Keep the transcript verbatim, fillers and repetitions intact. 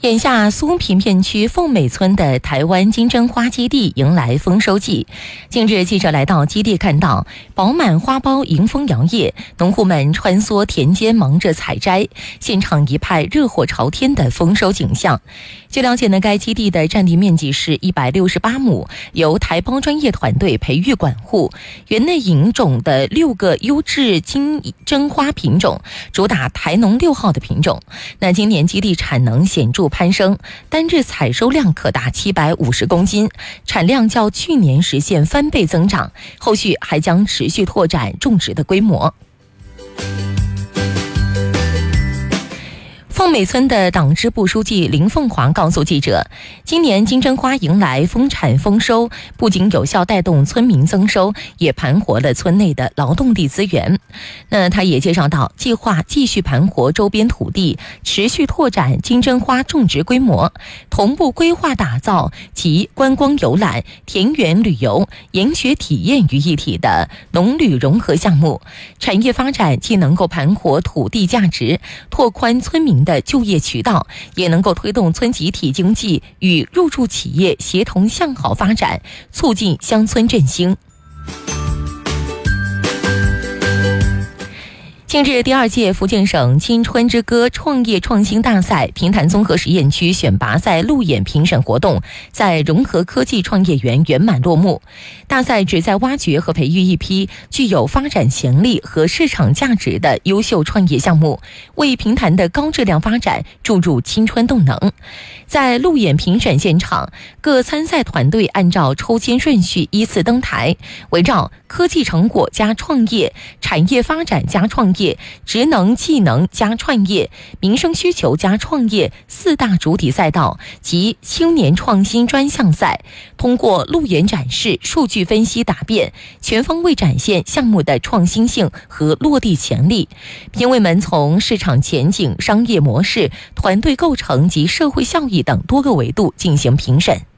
眼下苏坪片区凤美村的台湾金针花基地迎来丰收季。近日记者来到基地，看到饱满花苞迎风摇曳，农户们穿梭田间忙着采摘，现场一派热火朝天的丰收景象。据了解呢，该基地的占地面积是一百六十八亩，由台胞专业团队培育管护，园内引种的六个优质金针花品种，主打台农六号的品种。那今年基地产能显著攀升，单日采收量可达七百五十公斤，产量较去年实现翻倍增长，后续还将持续拓展种植的规模。凤美村的党支部书记林凤华告诉记者，今年金针花迎来丰产丰收，不仅有效带动村民增收，也盘活了村内的劳动力资源。那他也介绍到，计划继续盘活周边土地，持续拓展金针花种植规模，同步规划打造集观光游览、田园旅游、研学体验于一体的农旅融合项目。产业发展既能够盘活土地价值，拓宽村民的就业渠道，也能够推动村集体经济与入驻企业协同向好发展，促进乡村振兴。近日，第二届福建省青春之歌创业创新大赛平潭综合实验区选拔赛路演评审活动在融合科技创业园圆满落幕。大赛旨在挖掘和培育一批具有发展潜力和市场价值的优秀创业项目，为平潭的高质量发展注入青春动能。在路演评审现场，各参赛团队按照抽签顺序依次登台，围绕科技成果加创业、产业发展加创业、职能技能加创业、民生需求加创业四大主体赛道及青年创新专项赛，通过路演展示、数据分析答辩，全方位展现项目的创新性和落地潜力。评委们从市场前景、商业模式、团队构成及社会效益等多个维度进行评审。